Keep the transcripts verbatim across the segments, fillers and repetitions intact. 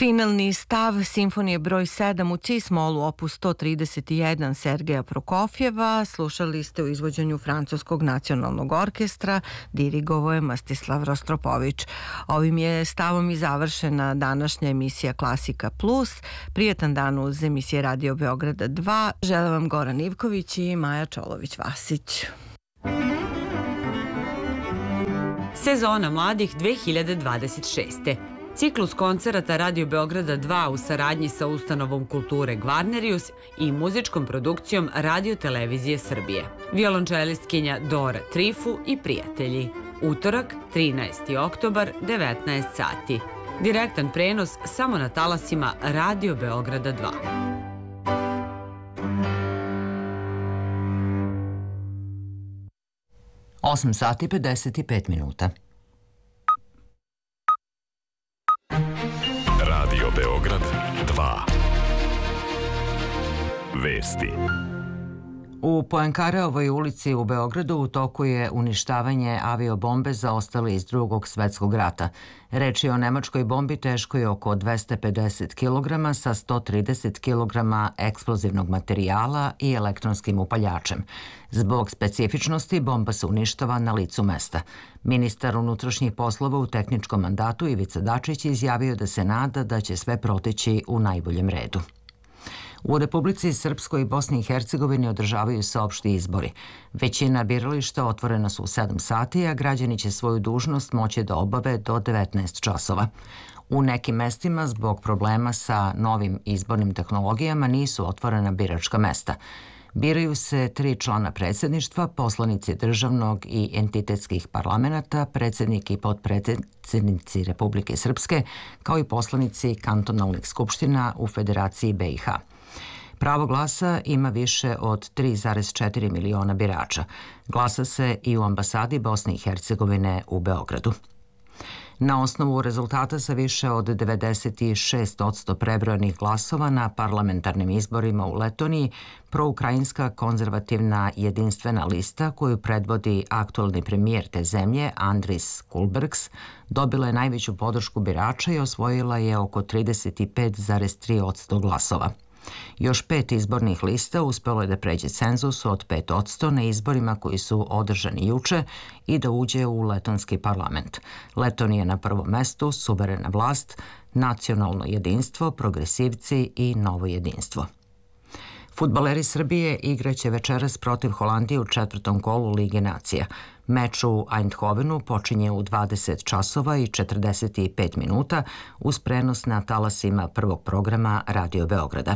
Finalni stav simfonije broj sedam u cis-molu opus sto trideset jedan Sergeja Prokofjeva slušali ste u izvođenju Francuskog nacionalnog orkestra, dirigovao je Mstislav Rostropović. Ovim je stavom i završena današnja emisija Klasika Plus. Prijetan dan uz emisije Radio Beograda dva. Žele vam Goran Ivković i Maja Čolović-Vasić. Sezona mladih dve hiljade dvadeset šeste. Ciklus koncerata Radio Beograda dva u saradnji sa Ustanovom kulture Gvarnerius i muzičkom produkcijom Radio Televizije Srbije. Violončelistkinja Dora Trifu i prijatelji. Utorak, trinaesti oktobar, devetnaest sati. Direktan prenos samo na talasima Radio Beograda dva. osam sati pedeset pet minuta. Radio Beograd dva. Vesti. U Poenkareovoj ulici u Beogradu u toku je uništavanje aviobombe zaostale iz Drugog svetskog rata. Reč je o nemačkoj bombi teškoj oko dvesta pedeset kilograma sa sto trideset kilograma eksplozivnog materijala i elektronskim upaljačem. Zbog specifičnosti bomba se uništava na licu mesta. Ministar unutrašnjih poslova u tehničkom mandatu Ivica Dačić izjavio da se nada da će sve proteći u najboljem redu. U Republici Srpskoj i Bosni i Hercegovini održavaju se opšti izbori. Većina birališta otvorena su u sedam sati, a građani će svoju dužnost moći da obave do devetnaest časova. U nekim mestima zbog problema sa novim izbornim tehnologijama nisu otvorena biračka mesta. Biraju se tri člana predsjedništva, poslanici državnog i entitetskih parlamenta, predsjednik i potpredsjednici Republike Srpske, kao i poslanici kantonalnih skupština u Federaciji be i ha. Pravo glasa ima više od tri zarez četiri miliona birača. Glasa se i u ambasadi Bosne i Hercegovine u Beogradu. Na osnovu rezultata sa više od devedeset šest posto prebrojanih glasova na parlamentarnim izborima u Letoniji, proukrajinska konzervativna jedinstvena lista koju predvodi aktualni premijer te zemlje Andris Kulbergs dobila je najveću podršku birača i osvojila je oko trideset pet zarez tri posto glasova. Još pet izbornih lista uspelo je da pređe cenzus od pet posto na izborima koji su održani juče i da uđe u letonski parlament. Letonija je na prvom mestu, suverena vlast, nacionalno jedinstvo, progresivci i novo jedinstvo. Fudbaleri Srbije igraće večeras protiv Holandije u četvrtom kolu Lige nacija. Meč u Eindhovenu počinje u dvadeset časova i četrdeset pet minuta uz prenos na talasima prvog programa Radio Beograda.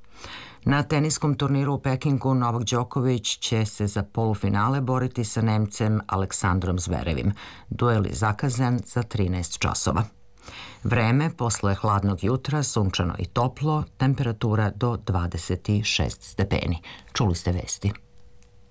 Na teniskom turniru u Pekingu Novak Đoković će se za polufinale boriti sa Nemcem Aleksandrom Zverevim. Duel je zakazan za trinaest časova. Vreme posle hladnog jutra, sunčano i toplo, temperatura do dvadeset šest stepeni. Čuli ste vesti.